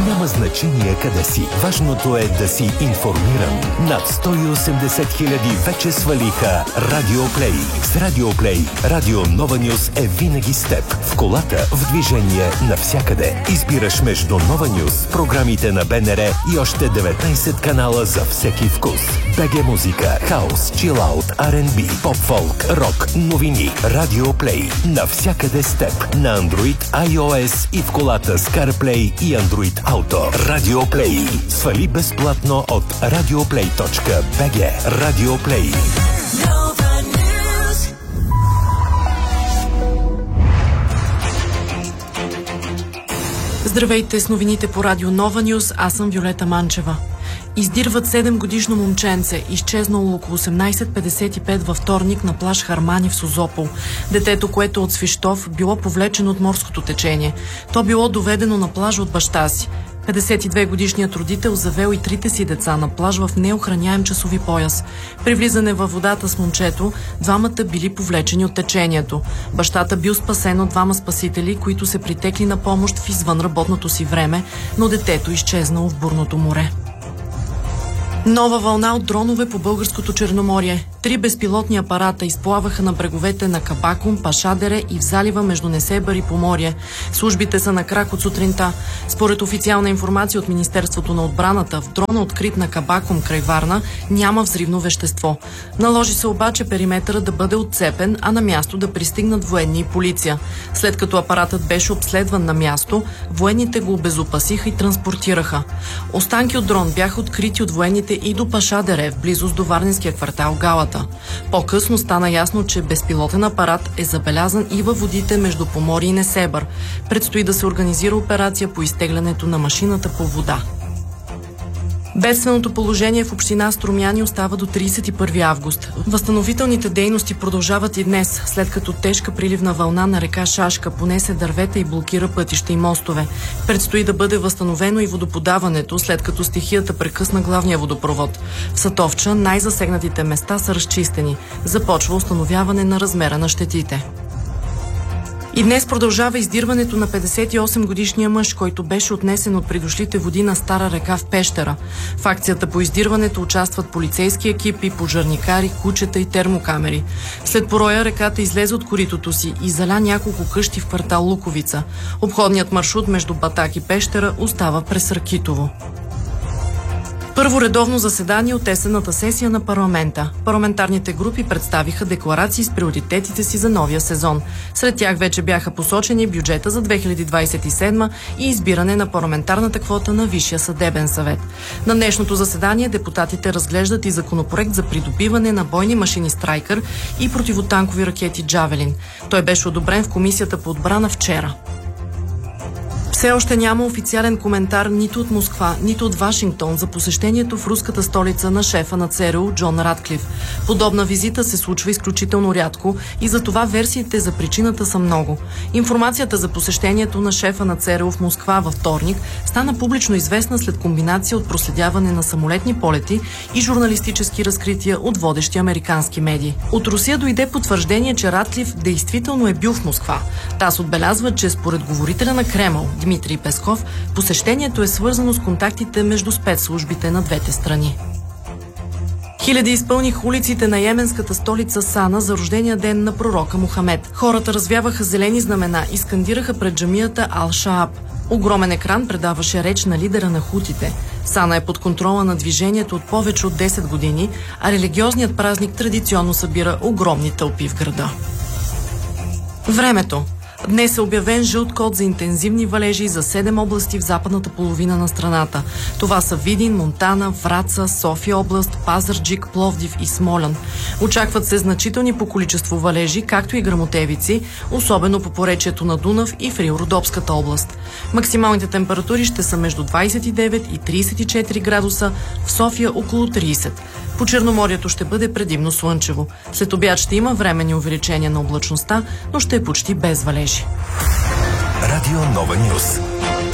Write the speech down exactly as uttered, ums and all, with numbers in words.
Няма значение къде си. Важното е да си информиран. Над сто и осемдесет хиляди вече свалиха Радио Плей. С Радио Плей Радио Нова Нюз е винаги с теб. В колата, в движение, навсякъде. Избираш между Нова Нюз, програмите на БНР и още деветнайсет канала за всеки вкус. БГ музика, хаус, чилаут, Ар енд Би, поп-фолк, рок, новини. Радио Плей. Навсякъде с теб. На Android, iOS и в колата с CarPlay и Android Auto. Радио Плей. Свали безплатно от радиоплей точка би джи. Радио Плей. Здравейте с новините по Радио Нова Нюз, аз съм Виолета Манчева. Издирват седемгодишно момченце, изчезнало около осемнайсет петдесет и пет във вторник на плаж Хармани в Созопол. Детето, което от Свищов, било повлечено от морското течение. То било доведено на плажа от баща си. петдесет и две годишният родител завел и трите си деца на плаж в неохраняем часови пояс. При влизане във водата с момчето, двамата били повлечени от течението. Бащата бил спасен от двама спасители, които се притекли на помощ в извънработното си време, но детето изчезнало в бурното море. Нова вълна от дронове по българското Черноморие. Три безпилотни апарата изплаваха на бреговете на Кабакум, Пашадере и в залива между Несебър и Поморие. Службите са на крак от сутринта. Според официална информация от Министерството на отбраната, в дрона, открит на Кабакум край Варна, няма взривно вещество. Наложи се обаче периметъра да бъде отцепен, а на място да пристигнат военни и полиция. След като апаратът беше обследван на място, военните го обезопасиха и транспортираха. Останки от дрон бяха открити от военните и до Пашадере, в близост до варненския квартал Галата. По-късно стана ясно, че безпилотен апарат е забелязан и във водите между Поморие и Несебър. Предстои да се организира операция по изтеглянето на машината по вода. Бедственото положение в община Струмяни остава до трийсет и първи август. Възстановителните дейности продължават и днес, след като тежка приливна вълна на река Шашка понесе дървета и блокира пътища и мостове. Предстои да бъде възстановено и водоподаването, след като стихията прекъсна главния водопровод. В Сатовча най-засегнатите места са разчистени. Започва установяване на размера на щетите. И днес продължава издирването на петдесет и осем годишния мъж, който беше отнесен от придошлите води на Стара река в Пещера. В акцията по издирването участват полицейски екипи, пожарникари, кучета и термокамери. След пороя реката излезе от коритото си и заля няколко къщи в квартал Луковица. Обходният маршрут между Батак и Пещера остава през Ракитово. Първо редовно заседание от есенната сесия на парламента. Парламентарните групи представиха декларации с приоритетите си за новия сезон. Сред тях вече бяха посочени бюджета за две хиляди двадесет и седма и избиране на парламентарната квота на Висшия съдебен съвет. На днешното заседание депутатите разглеждат и законопроект за придобиване на бойни машини Страйкър и противотанкови ракети Джавелин. Той беше одобрен в Комисията по отбрана вчера. Все още няма официален коментар нито от Москва, нито от Вашингтон за посещението в руската столица на шефа на ЦРУ Джон Радклиф. Подобна визита се случва изключително рядко и за това версиите за причината са много. Информацията за посещението на шефа на ЦРУ в Москва във вторник стана публично известна след комбинация от проследяване на самолетни полети и журналистически разкрития от водещи американски медии. От Русия дойде потвърждение, че Радклиф действително е бил в Москва. ТАС отбелязва, че според говорителя на Кремъл Дмитрий Песков, посещението е свързано с контактите между спецслужбите на двете страни. Хиляди изпълниха улиците на йеменската столица Сана за рождения ден на пророка Мохамед. Хората развяваха зелени знамена и скандираха пред джамията Ал-Шааб. Огромен екран предаваше реч на лидера на хутите. Сана е под контрола на движението от повече от десет години, а религиозният празник традиционно събира огромни тълпи в града. Времето. Днес е обявен жълт код за интензивни валежи за седем области в западната половина на страната. Това са Видин, Монтана, Враца, София област, Пазарджик, Пловдив и Смолян. Очакват се значителни по количество валежи, както и гръмотевици, особено по поречието на Дунав и в Рил-Родопската област. Максималните температури ще са между двадесет и девет и тридесет и четири градуса, в София около тридесет. По Черноморието ще бъде предимно слънчево. След обяд ще има временни увеличения на облачността, но ще е почти без валежи. Радио Нова Нюз.